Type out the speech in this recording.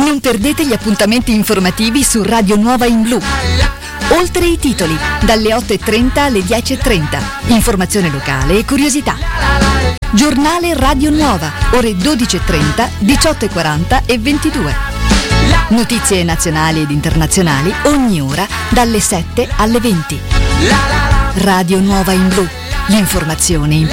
Non perdete gli appuntamenti informativi su Radio Nuova in Blu. Oltre i titoli, dalle 8:30 alle 10:30. Informazione locale e curiosità. Giornale Radio Nuova, ore 12:30, 18:40 e 22. Notizie nazionali ed internazionali ogni ora dalle 7 alle 20. Radio Nuova in Blu, l'informazione in